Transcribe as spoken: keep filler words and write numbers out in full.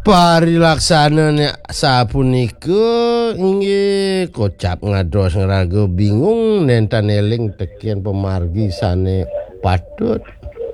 Parilaksanane sapunika inggih kocap ngados ngeraga bingung nenten eling tekian pemargi sane patut